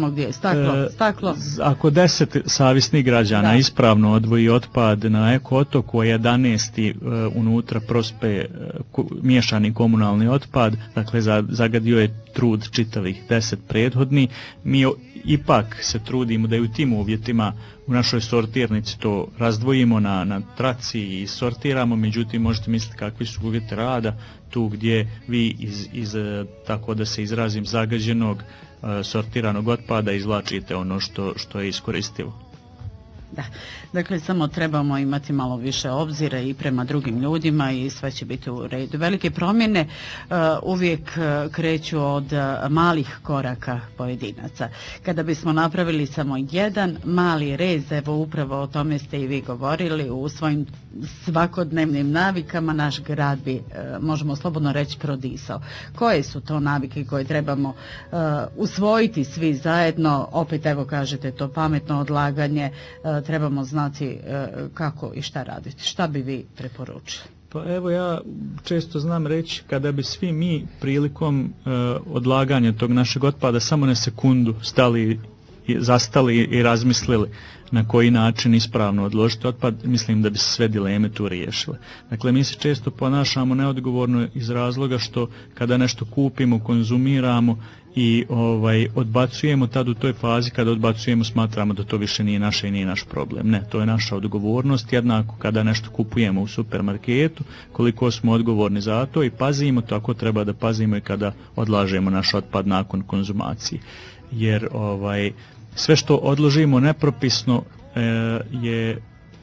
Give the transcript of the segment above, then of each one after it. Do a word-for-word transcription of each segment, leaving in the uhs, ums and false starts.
tamo gdje je staklo, E, staklo. Ako deset savjesnih građana Da. ispravno odvoji otpad na eko otoku, a jedanaest uh, unutra prospe uh, ku- miješani komunalni otpad, dakle za, zagadio je trud čitavih deset prethodni, mi o- ipak se trudimo da i u tim uvjetima u našoj sortirnici to razdvojimo na, na traci i sortiramo, međutim možete misliti kakvi su uvjeti rada tu gdje vi iz, iz eh, tako da se izrazim zagađenog eh, sortiranog otpada izvlačite ono što, što je iskoristivo. Da, dakle samo trebamo imati malo više obzira i prema drugim ljudima i sve će biti u redu. Velike promjene uh, uvijek uh, kreću od uh, malih koraka pojedinaca. Kada bismo napravili samo jedan mali rez, evo upravo o tome ste i vi govorili, u svojim svakodnevnim navikama naš grad bi, uh, možemo slobodno reći, prodisao. Koje su to navike koje trebamo uh, usvojiti svi zajedno? Opet evo kažete to pametno odlaganje, uh, trebamo znati e, kako i šta raditi. Šta bi vi preporučili? Pa evo ja često znam reći kada bi svi mi prilikom e, odlaganja tog našeg otpada samo na sekundu stali, i, zastali i razmislili na koji način ispravno odložiti otpad, mislim da bi se sve dileme tu riješile. Dakle, mi se često ponašamo neodgovorno iz razloga što kada nešto kupimo, konzumiramo i ovaj odbacujemo, tad u toj fazi kada odbacujemo smatramo da to više nije naše i nije naš problem. Ne, to je naša odgovornost, jednako kada nešto kupujemo u supermarketu, koliko smo odgovorni za to i pazimo, tako treba da pazimo i kada odlažemo naš otpad nakon konzumacije. Jer ovaj sve što odložimo nepropisno e, je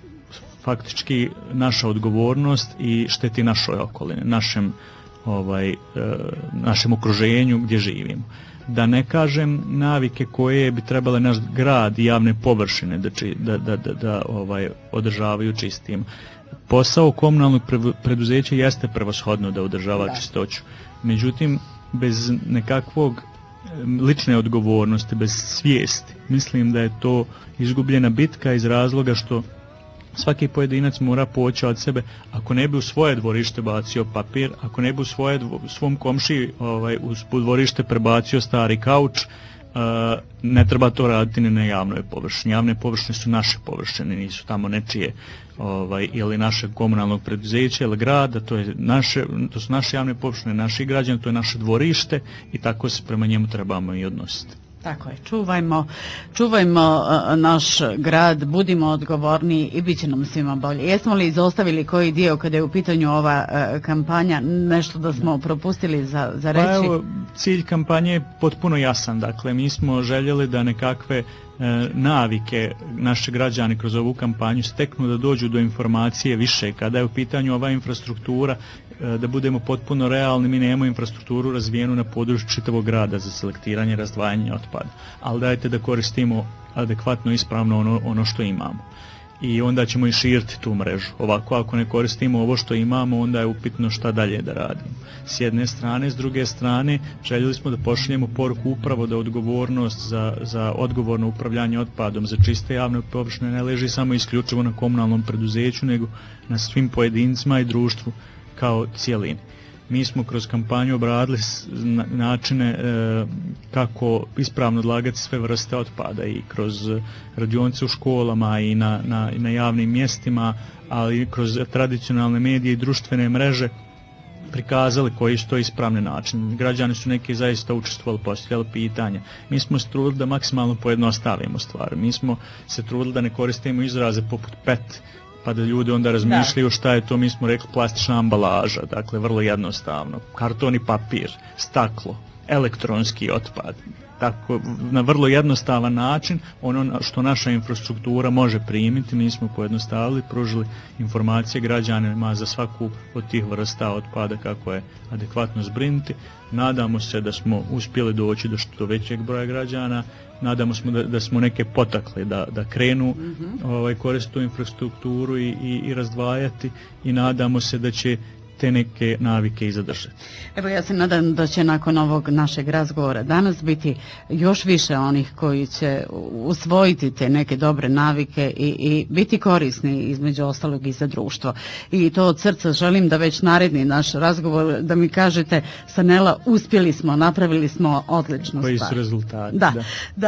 faktički naša odgovornost i šteti našoj okolini, našem ovaj e, našem okruženju gdje živimo. Da ne kažem navike koje bi trebale naš grad i javne površine da či, da da da, da ovaj održavaju čistim. Posao komunalnog preduzeća jeste prevashodno da održava da. čistoću. Međutim, bez nekakvog lične odgovornosti, bez svijesti, mislim da je to izgubljena bitka iz razloga što svaki pojedinac mora poći od sebe. Ako ne bi u svoje dvorište bacio papir, ako ne bi u svoje dvo, svom komšiji ovaj, u dvorište prebacio stari kauč, uh, ne treba to raditi ni na javnoj površini. Javne površine su naše površine, nisu tamo nečije ovaj, ili našeg komunalnog preduzeća ili grada, to, je naše, to su naše javne površine, naši građani, to je naše dvorište i tako se prema njemu trebamo i odnositi. Tako je, čuvajmo, čuvajmo uh, naš grad, budimo odgovorni i bit će nam svima bolje. Jesmo li izostavili koji dio kada je u pitanju ova uh, kampanja, nešto da smo propustili za, za reći? Pa evo, cilj kampanje je potpuno jasan, dakle mi smo željeli da nekakve navike naši građani kroz ovu kampanju steknu da dođu do informacije više. Kada je u pitanju ova infrastruktura, da budemo potpuno realni, mi nemamo infrastrukturu razvijenu na području čitavog grada za selektiranje i razdvajanje otpada. Ali dajte da koristimo adekvatno i ispravno ono, ono što imamo. I onda ćemo i širiti tu mrežu. Ovako, ako ne koristimo ovo što imamo, onda je upitno šta dalje da radimo. S jedne strane, s druge strane, željeli smo da pošaljemo poruku upravo da odgovornost za, za odgovorno upravljanje otpadom, za čiste javne površine ne leži samo isključivo na komunalnom preduzeću, nego na svim pojedincima i društvu kao cijelini. Mi smo kroz kampanju obradili načine e, kako ispravno odlagati sve vrste otpada i kroz radionice u školama i na, na, na javnim mjestima, ali i kroz tradicionalne medije i društvene mreže prikazali koji su to ispravni način. Građani su neki zaista učestvovali, postavljali pitanja. Mi smo se trudili da maksimalno pojednostavimo stvari. Mi smo se trudili da ne koristimo izraze poput pet, pa da ljudi onda razmišljaju šta je to. Mi smo rekli plastična ambalaža, dakle vrlo jednostavno, karton i papir, staklo, elektronski otpad. Tako, na vrlo jednostavan način, ono što naša infrastruktura može primiti, mi smo pojednostavili, pružili informacije građanima za svaku od tih vrsta otpada kako je adekvatno zbrinuti. Nadamo se da smo uspjeli doći do što većeg broja građana, nadamo se da, da smo neke potakli da, da krenu mm-hmm. ovaj, koristiti tu infrastrukturu i, i, i razdvajati i nadamo se da će te neke navike i zadržati. Evo ja se nadam da će nakon ovog našeg razgovora danas biti još više onih koji će usvojiti te neke dobre navike i, i biti korisni između ostalog i za društvo. I to od srca želim da već naredni naš razgovor da mi kažete Sanela, uspjeli smo, napravili smo odličnu stvar. Koji su rezultati. Da, da. da.